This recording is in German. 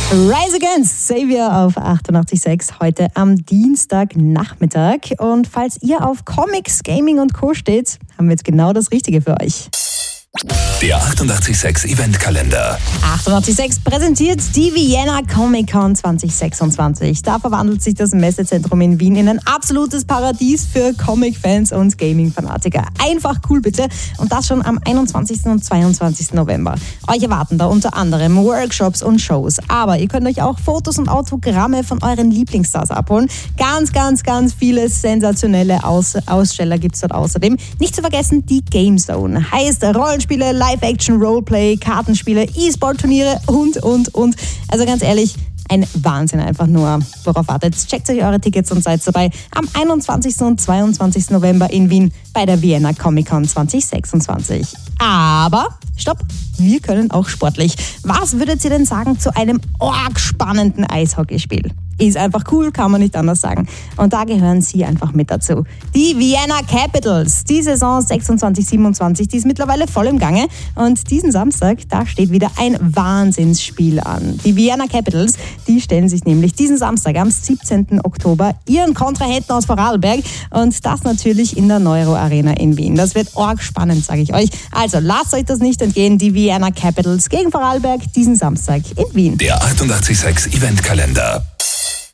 Rise Against Savior auf 88.6 heute am Dienstagnachmittag. Und falls ihr auf Comics, Gaming und Co. steht, haben wir jetzt genau das Richtige für euch. Der 88.6 Eventkalender. 88.6 präsentiert die Vienna Comic Con 2026. Da verwandelt sich das Messezentrum in Wien in ein absolutes Paradies für Comic-Fans und Gaming-Fanatiker. Einfach cool bitte. Und das schon am 21. und 22. November. Euch erwarten da unter anderem Workshops und Shows. Aber ihr könnt euch auch Fotos und Autogramme von euren Lieblingsstars abholen. Ganz viele sensationelle Aussteller gibt es dort außerdem. Nicht zu vergessen die Game Zone. Heißt Rollenspiele, Live-Action, Roleplay, Kartenspiele, E-Sport-Turniere und. Also ganz ehrlich, ein Wahnsinn einfach nur. Worauf wartet? Checkt euch eure Tickets und seid dabei am 21. und 22. November in Wien bei der Vienna Comic Con 2026. Aber, stopp, wir können auch sportlich. Was würdet ihr denn sagen zu einem arg spannenden Eishockeyspiel? Ist einfach cool, kann man nicht anders sagen. Und da gehören sie einfach mit dazu. Die Vienna Capitals. Die Saison 26-27, die ist mittlerweile voll im Gange. Und diesen Samstag, da steht wieder ein Wahnsinnsspiel an. Die Vienna Capitals, die stellen sich nämlich diesen Samstag am 17. Oktober ihren Kontrahenten aus Vorarlberg. Und das natürlich in der Neuro Arena in Wien. Das wird arg spannend, sage ich euch. Also lasst euch das nicht entgehen. Die Vienna Capitals gegen Vorarlberg diesen Samstag in Wien. Der 88.6 Eventkalender.